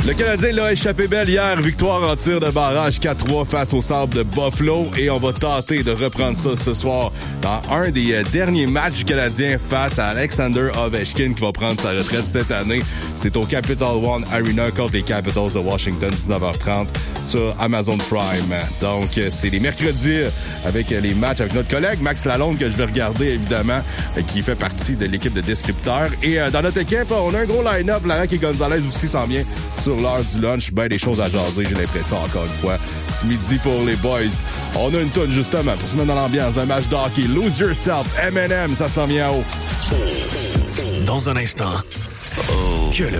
Le Canadien l'a échappé belle hier. Victoire en tir de barrage 4-3 face au Sabre de Buffalo. Et on va tenter de reprendre ça ce soir dans un des derniers matchs du Canadien face à Alexander Ovechkin qui va prendre sa retraite cette année. C'est au Capital One Arena contre les Capitals de Washington, 19h30 sur Amazon Prime. Donc, c'est les mercredis avec les matchs avec notre collègue Max Lalonde que je vais regarder évidemment, qui fait partie de l'équipe de descripteurs. Et dans notre équipe, on a un gros line-up. Larraque et Gonzalez aussi s'en vient sur l'heure du lunch. Ben des choses à jaser, j'ai l'impression, encore une fois. Ce midi pour les boys. On a une toune justement pour se mettre dans l'ambiance d'un match de hockey. Lose Yourself, M&M, ça s'en vient en haut. Dans un instant, que le